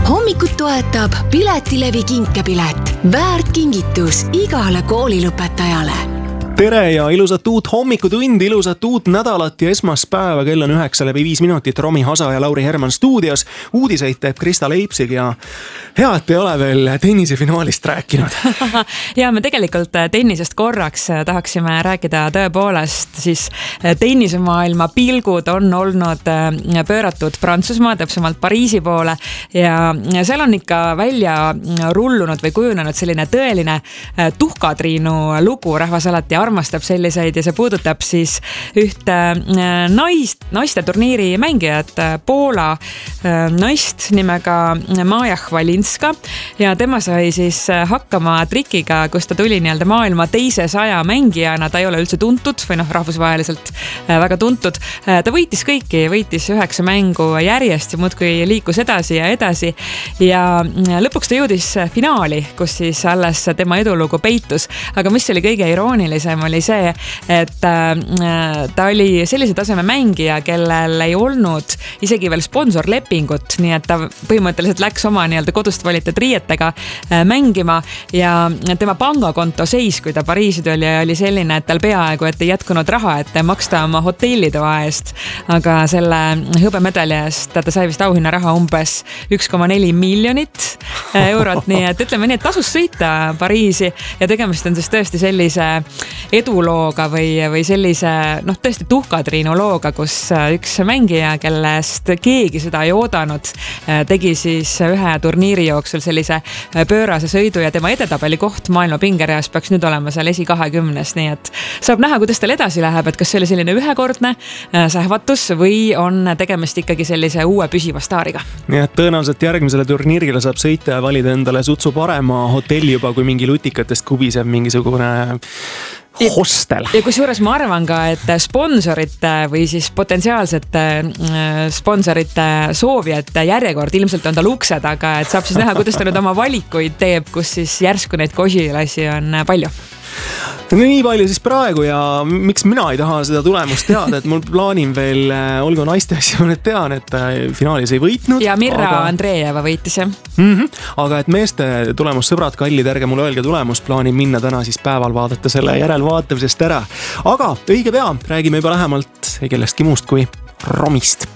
Hommikut toetab Piletilevi kinkepilet. Väärt kingitus igale koolilõpetajale. Tere ja ilusat uut hommikutundi, ilusat uut nädalat ja esmaspäeva. Kell on 9:05. Romi Hasa ja Lauri Herman stuudios. Uudiseid teeb Krista Leipzig ja hea, et ei ole veel tennisefinaalist rääkinud. Ja me tegelikult tennisest korraks tahaksime rääkida tõepoolest, siis tennisemaailma pilgud on olnud pööratud Prantsusmaa, täpsemalt Pariisi poole ja seal on ikka välja rullunud või kujunenud selline tõeline tuhkatriinu lugu. Rahvas alati armastab selliseid ja see puudutab siis ühte naiste turniiri mängijat, Poola naist nimega Maja Hvalinska ja tema sai siis hakkama trikiga, kus ta tuli nii-öelda maailma teise 100 mängijana. Ta ei ole üldse tuntud või rahvusvaheliselt väga tuntud. Ta võitis kõiki, võitis 9 mängu järjest ja muudkui liikus edasi ja edasi ja lõpuks ta jõudis finaali, kus siis alles tema edulugu peitus. Aga mis oli kõige iroonilisem oli see, et ta oli sellise taseme mängija, kellel ei olnud isegi veel sponsorlepingut, nii et ta põhimõtteliselt läks oma nii-öelda kodust valitud riietega mängima ja tema pangakonto seis, kui ta Pariisi tuli, oli selline, et tal peaaegu et ei jätkunud raha, et maksta oma hotellitoa eest, aga selle hõbemedali eest ta sai vist auhinnaraha umbes 1,4 miljonit eurot, nii et ütleme nii, et tasus sõita Pariisi ja tegemist on siis tõesti sellise edulooga või sellise tõesti tuhkatriinu looga, kus üks mängija, kellest keegi seda ei oodanud, tegi siis ühe turniiri jooksul sellise pöörase sõidu ja tema edetabeli koht maailma pingereas peaks nüüd olema seal esi-20, nii et saab näha, kuidas tal edasi läheb, et kas see oli selline ühekordne sähvatus või on tegemist ikkagi sellise uue püsiva staariga. Nii et tõenäoliselt järgmisele turniirile saab sõita ja valida endale sutsu parema hotelli juba, kui mingi lutikatest kubiseb mingisugune hostel. Ja kusjuures ma arvan ka, et sponsorite või siis potentsiaalsete sponsorite soovijate järjekord ilmselt on tal ukse taga, et saab siis näha, kuidas ta nüüd oma valikuid teeb, kus siis järsku neid kosilasi on palju. Nii palju siis praegu ja miks mina ei taha seda tulemust teada, et mul plaanin veel, olgu naiste asja, ma nüüd tean, et finaalis ei võitnud. Ja Mirra Andreeva võitis, jah. Aga et meeste tulemus, sõbrad, kallid, ärge mulle öelge tulemust, plaanin minna täna siis päeval vaadata selle järelvaatamisest ära. Aga õige pea räägime juba lähemalt kellestki muust kui Romist.